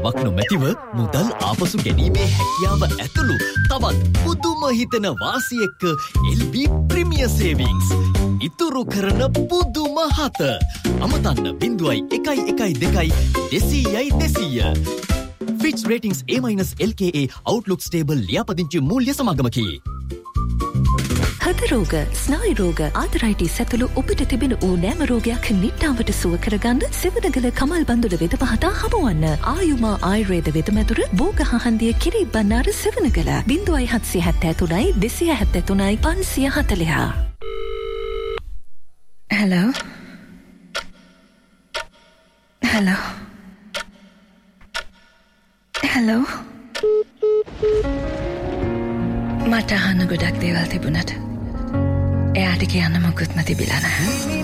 කතාවක් නොමැතිව මුදල් ආපසු ගැනීමේ හැකියාව ඇතුළු තවත් පුදුම හිතෙන වාසි එක්ක LB ප්‍රීමියර් සේවිංස් ඉතුරු කරන පුදුම හත අමතන්න 0.112 Fitch Ratings A-LKA Outlook Stable ලියාපදිංචි මූල්‍ය සමාගමකි. හද රෝග, ස්නායු රෝග, ආතරයිටිස් ඇතුළු ඔබට තිබෙන ඕනෑම රෝගයක් නිට්ටාවට සුව කරගන්න සෙවණගල කමල් බඳුල වෙද පහතා හමුවන්න. ආයුමා ආයුර්වේද වෙදමැදුර බෝගහහන්දිය කිරි බණ්ණාර සෙවණගල 0773 273 540. Hello. Hello. Hello. මට අහන්න ගොඩක් දේවල් තිබුණට එයාට කියන්න මොකුත්ම තිබිලා නැහැ.